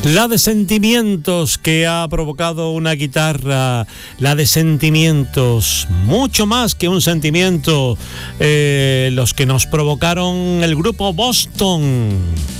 La de sentimientos que ha provocado una guitarra, la de sentimientos, mucho más que un sentimiento, los que nos provocaron el grupo Boston.